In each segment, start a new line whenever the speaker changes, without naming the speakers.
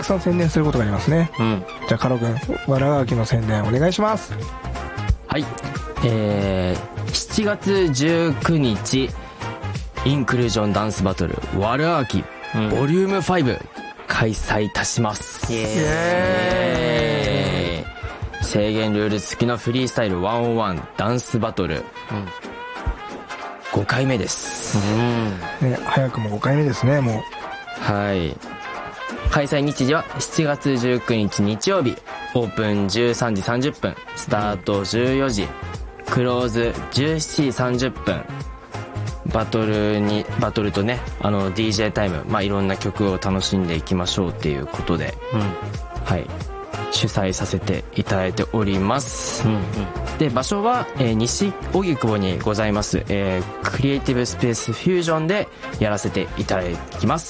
さん宣伝することがありますね。じゃあカロ君、わらがわきの宣伝お願いします。
はい、7月19日インクルージョンダンスバトルわらがわきボリューム5開催いたします。イエーイ。制限ルール付きのフリースタイル101ダンスバトル、5回目です、
ね、早くも5回目ですね。もう
はい。開催日時は7月19日日曜日、オープン13時30分、スタート14時、クローズ17時30分。バトルとね、DJ タイム、いろんな曲を楽しんでいきましょうっていうことで、はい、主催させていただいております。で、場所は、西荻窪にございます、クリエイティブスペースフュージョンでやらせていただきます。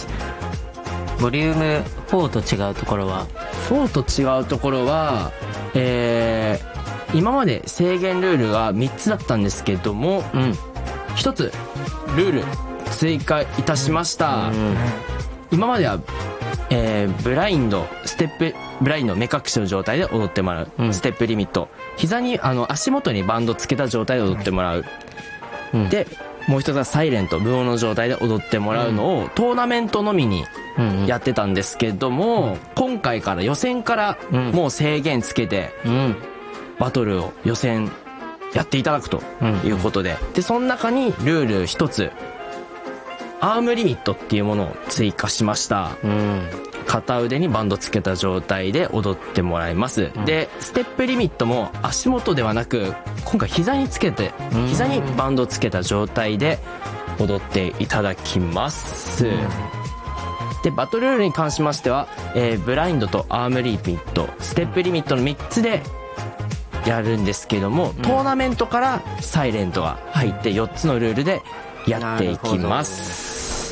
ボリューム4と違うところは
4と違うところは、今まで制限ルールが3つだったんですけども、1つルール追加いたしました。今までは、ブラインド目隠しの状態で踊ってもらう、ステップリミット、膝に足元にバンドつけた状態で踊ってもらう、でもう一つはサイレント無音の状態で踊ってもらうのをトーナメントのみにやってたんですけども、今回から予選からもう制限つけて、バトルを予選やっていただくということで、でその中にルール一つ、アームリミットっていうものを追加しました。片腕にバンドつけた状態で踊ってもらいます。でステップリミットも足元ではなく、今回膝につけて、膝にバンドつけた状態で踊っていただきます。でバトルルールに関しましては、ブラインドとアームリミット、ステップリミットの3つでやるんですけども、トーナメントからサイレントが入って4つのルールでやっていきます。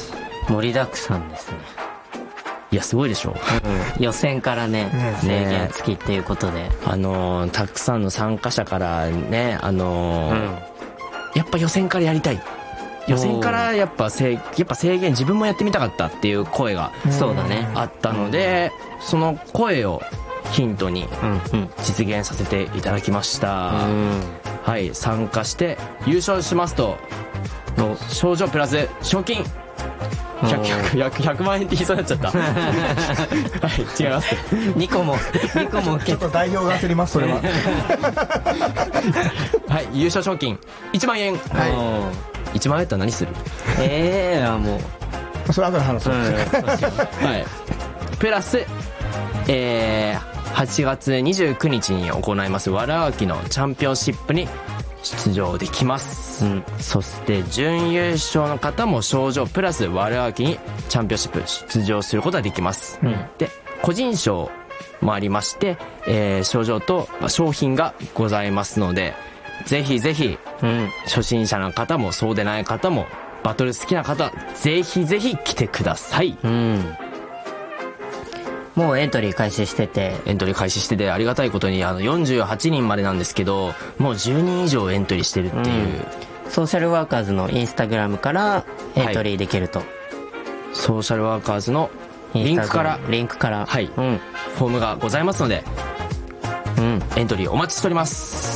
盛りだくさんですね。
いやすごいでしょ、
予選からね、制限付きっていうことで、
たくさんの参加者からね、やっぱ予選からやりたい、予選からやっぱ制限自分もやってみたかったっていう声があったので、その声をヒントに実現させていただきました。はい、参加して優勝しますと賞状プラス賞金100万円って言いそうになっちゃったはい、違います。
2個も
ちょっと代表が焦ります、それは
はい、優勝賞金1万円。1万円だったら何する？
も
うそれ後で話そうはい 、
プラス8月29日に行いますわらがわきのチャンピオンシップに出場できます、そして準優勝の方も賞状プラスわらがわきにチャンピオンシップ出場することができます、で個人賞もありまして、賞状と商品がございますので、ぜひぜひ、初心者の方もそうでない方もバトル好きな方ぜひぜひ来てください。
もうエントリー開始してて
ありがたいことに48人までなんですけど、もう10人以上エントリーしてるっていう、
ソーシャルワーカーズのインスタグラムからエントリーできると、
ソーシャルワーカーズのリンクから、はい、フォームがございますので、エントリーお待ちしております。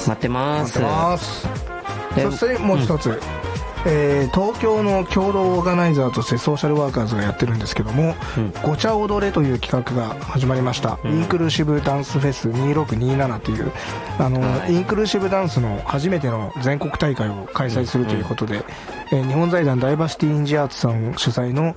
待ってます。
そしてもう一つ、東京の共同オーガナイザーとしてソーシャルワーカーズがやってるんですけども、ごちゃ踊れという企画が始まりました、インクルーシブダンスフェス2627というインクルーシブダンスの初めての全国大会を開催するということで、日本財団ダイバーシティインジアーツさん主催の、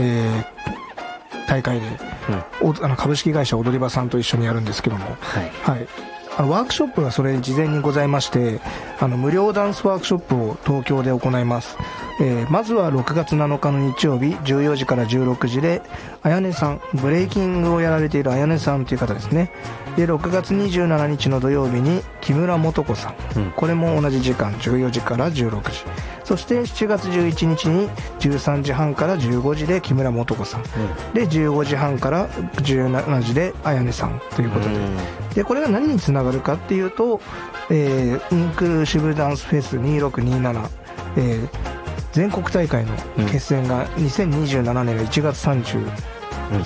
大会で、株式会社踊り場さんと一緒にやるんですけども、ワークショップがそれ事前にございまして、無料ダンスワークショップを東京で行います。まずは6月7日の日曜日14時から16時で、あやねさん、ブレイキングをやられているあやねさんという方ですね。で6月27日の土曜日に木村素子さん、これも同じ時間14時から16時、そして7月11日に13時半から15時で木村素子さん、で15時半から17時であやねさんということで、でこれが何につながるかっていうと、インクルーシブダンスフェス2627、全国大会の決戦が2027年の1月30